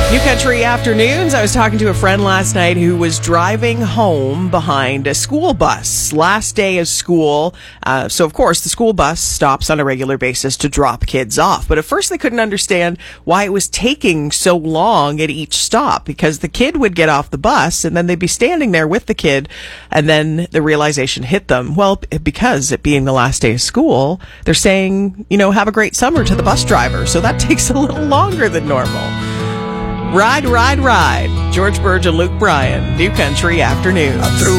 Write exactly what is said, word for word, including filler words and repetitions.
New Country Afternoons. I was talking to a friend last night who was driving home behind a school bus. Last day of school. Uh, so, of course, the school bus stops on a regular basis to drop kids off. But at first they couldn't understand why it was taking so long at each stop, because the kid would get off the bus and then they'd be standing there with the kid, and then the realization hit them. Well, because it being the last day of school, they're saying, you know, have a great summer to the bus driver. So that takes a little longer than normal. Ride, ride, ride. George Burge and Luke Bryan, New Country Afternoons.